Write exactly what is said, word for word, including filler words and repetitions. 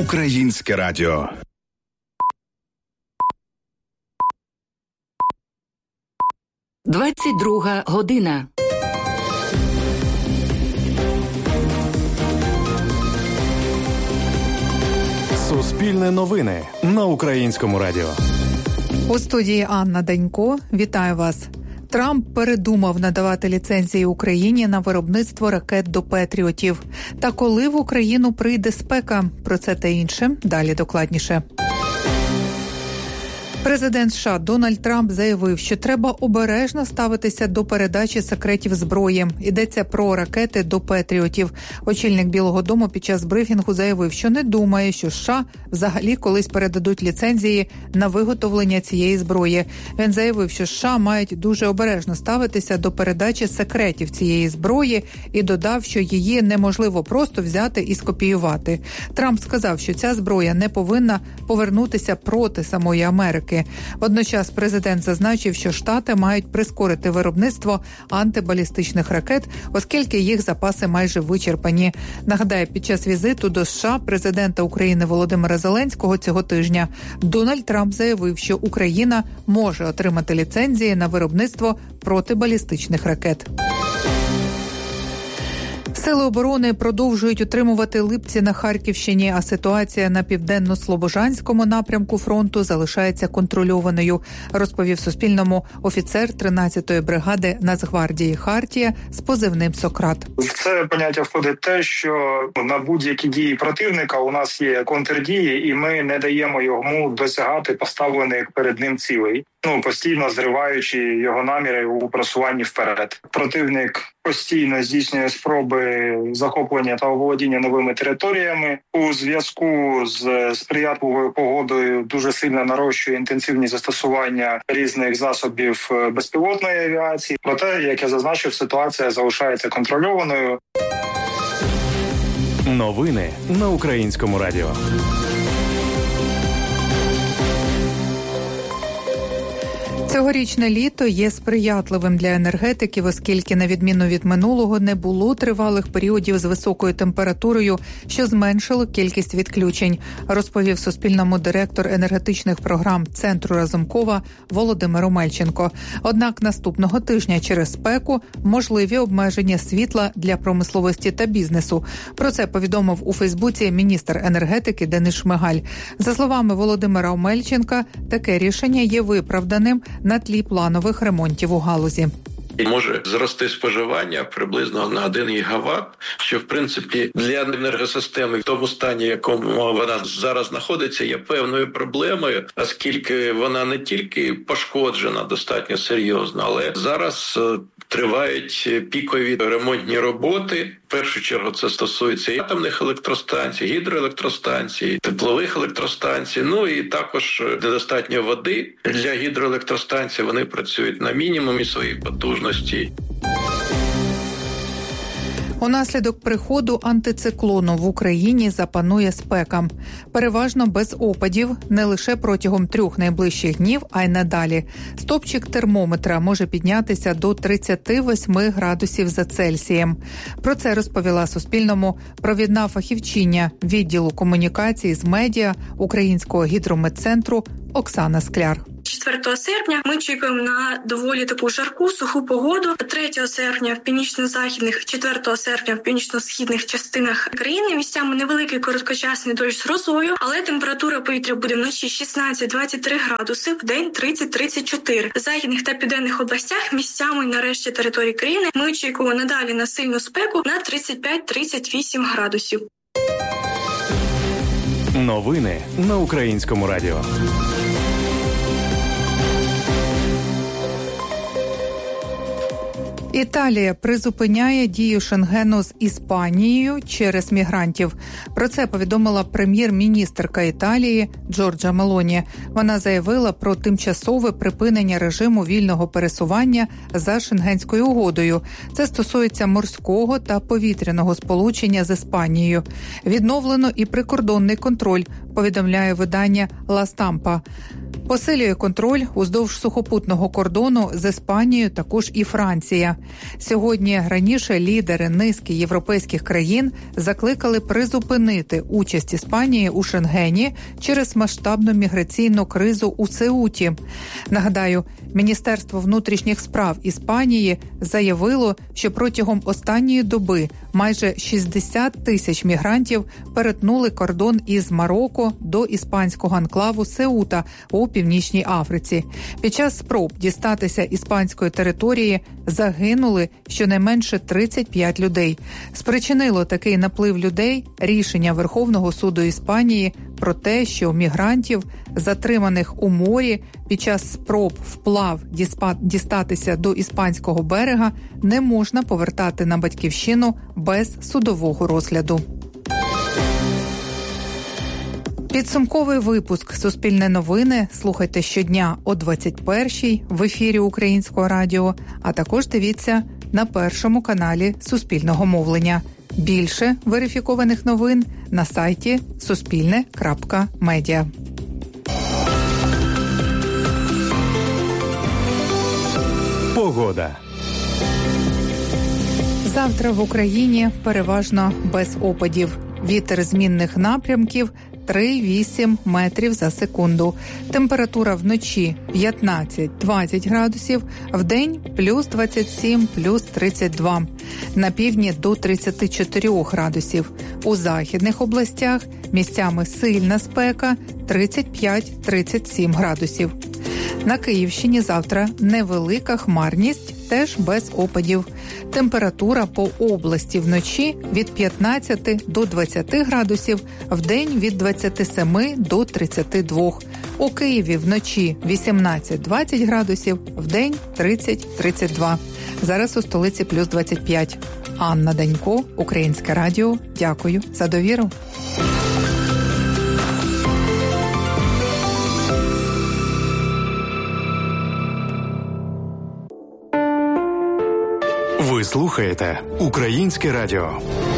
Українське радіо. двадцять друга година. Суспільне новини на Українському радіо. У студії Анна Данько. Вітаю вас. Трамп передумав надавати ліцензії Україні на виробництво ракет до Петріотів. Та коли в Україну прийде спека? Про це та інше далі докладніше. Президент США Дональд Трамп заявив, що треба обережно ставитися до передачі секретів зброї. Йдеться про ракети до Петріотів. Очільник Білого дому під час брифінгу заявив, що не думає, що США взагалі колись передадуть ліцензії на виготовлення цієї зброї. Він заявив, що США мають дуже обережно ставитися до передачі секретів цієї зброї і додав, що її неможливо просто взяти і скопіювати. Трамп сказав, що ця зброя не повинна повернутися проти самої Америки. Водночас президент зазначив, що Штати мають прискорити виробництво антибалістичних ракет, оскільки їх запаси майже вичерпані. Нагадаю, під час візиту до США президента України Володимира Зеленського цього тижня Дональд Трамп заявив, що Україна може отримати ліцензії на виробництво протибалістичних ракет. Сили оборони продовжують утримувати Липці на Харківщині, а ситуація на південно-слобожанському напрямку фронту залишається контрольованою, розповів Суспільному офіцер тринадцятої бригади Нацгвардії Хартія з позивним «Сократ». В це поняття входить те, що на будь-які дії противника у нас є контрдії, і ми не даємо йому досягати поставлених перед ним цілей, ну постійно зриваючи його наміри у просуванні вперед. Противник постійно здійснює спроби захоплення та оволодіння новими територіями. У зв'язку з сприятливою погодою дуже сильно нарощує інтенсивність застосування різних засобів безпілотної авіації. Проте, як я зазначив, ситуація залишається контрольованою. Новини на Українському радіо. Цьогорічне літо є сприятливим для енергетиків, оскільки, на відміну від минулого, не було тривалих періодів з високою температурою, що зменшило кількість відключень, розповів Суспільному директор енергетичних програм Центру Разумкова Володимир Омельченко. Однак наступного тижня через спеку можливі обмеження світла для промисловості та бізнесу. Про це повідомив у Фейсбуці міністр енергетики Денис Шмигаль. За словами Володимира Омельченка, таке рішення є виправданим на тлі планових ремонтів у галузі. І може зрости споживання приблизно на один гігават, що, в принципі, для енергосистеми в тому стані, в якому вона зараз знаходиться, є певною проблемою, оскільки вона не тільки пошкоджена достатньо серйозно, але зараз тривають пікові ремонтні роботи. В першу чергу це стосується і атомних електростанцій, гідроелектростанцій, теплових електростанцій, ну і також недостатньо води. Для гідроелектростанцій вони працюють на мінімумі своїх потужностей. Унаслідок приходу антициклону в Україні запанує спека. Переважно без опадів, не лише протягом трьох найближчих днів, а й надалі. Стопчик термометра може піднятися до тридцять вісім градусів за Цельсієм. Про це розповіла Суспільному провідна фахівчиня відділу комунікації з медіа Українського гідрометцентру Оксана Скляр. четвертого серпня ми очікуємо на доволі таку жарку, суху погоду. третього серпня в північно-західних, четвертого серпня в північно-східних частинах країни місцями невеликий короткочасний дощ з грозою, але температура повітря буде вночі шістнадцять - двадцять три градуси, в день тридцять - тридцять чотири. В західних та південних областях місцями на решті території країни ми очікуємо надалі на сильну спеку на тридцять п'ять - тридцять вісім градусів. Новини на Українському радіо. Італія призупиняє дію Шенгену з Іспанією через мігрантів. Про це повідомила прем'єр-міністерка Італії Джорджа Мелоні. Вона заявила про тимчасове припинення режиму вільного пересування за Шенгенською угодою. Це стосується морського та повітряного сполучення з Іспанією. Відновлено і прикордонний контроль, повідомляє видання «Ла Стампа». Посилює контроль уздовж сухопутного кордону з Іспанією також і Франція. Сьогодні раніше лідери низки європейських країн закликали призупинити участь Іспанії у Шенгені через масштабну міграційну кризу у Сеуті. Нагадаю, Міністерство внутрішніх справ Іспанії заявило, що протягом останньої доби майже шістдесят тисяч мігрантів перетнули кордон із Марокко до іспанського анклаву Сеута у Північній Африці. Під час спроб дістатися іспанської території загинули щонайменше тридцять п'ять людей. Спричинило такий наплив людей рішення Верховного суду Іспанії про те, що мігрантів, затриманих у морі під час спроб вплав дістатися до іспанського берега, не можна повертати на батьківщину без судового розгляду. Підсумковий випуск «Суспільне новини» слухайте щодня о двадцять першій в ефірі Українського радіо, а також дивіться на першому каналі Суспільного мовлення. Більше верифікованих новин на сайті суспільне крапка медіа. Погода. Завтра в Україні переважно без опадів. Вітер змінних напрямків три-вісім метрів за секунду. Температура вночі п'ятнадцять-двадцять градусів, вдень плюс двадцять сім, плюс тридцять два. На півдні до тридцять чотири градусів. У західних областях місцями сильна спека тридцять п'ять-тридцять сім градусів. На Київщині завтра невелика хмарність, теж без опадів. Температура по області вночі від п'ятнадцяти до двадцяти градусів, вдень від двадцяти семи до тридцяти двох. У Києві вночі вісімнадцять-двадцять градусів, вдень тридцять-тридцять два. Зараз у столиці плюс двадцять п'ять. Анна Данько, Українське радіо. Дякую за довіру. Ви слухаєте Українське радіо.